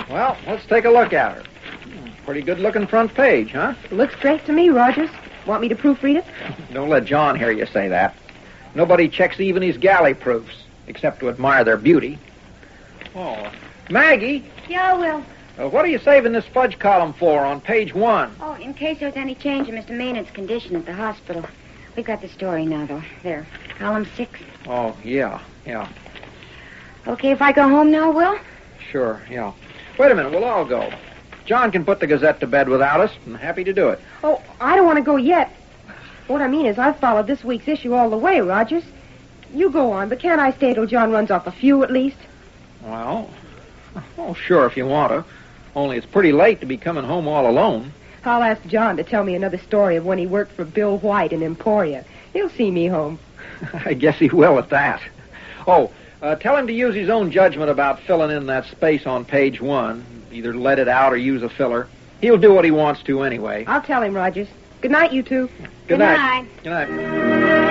Well, let's take a look at her. Pretty good-looking front page, huh? Looks great to me, Rogers. Want me to proofread it? Don't let John hear you say that. Nobody checks even his galley proofs, except to admire their beauty. Oh, Maggie. Yeah, Will. What are you saving this fudge column for on page 1? Oh, in case there's any change in Mr. Maynard's condition at the hospital. We've got the story now, though. There, column 6. Oh, yeah. Okay if I go home now, Will? Sure, yeah. Wait a minute, we'll all go. John can put the Gazette to bed without us. I'm happy to do it. Oh, I don't want to go yet. What I mean is I've followed this week's issue all the way, Rogers. You go on, but can't I stay till John runs off a few at least? Well, sure, if you want to. Only it's pretty late to be coming home all alone. I'll ask John to tell me another story of when he worked for Bill White in Emporia. He'll see me home. I guess he will at that. Oh, tell him to use his own judgment about filling in that space on page 1. Either let it out or use a filler. He'll do what he wants to anyway. I'll tell him, Rogers. Good night, you two. Good night. Good night.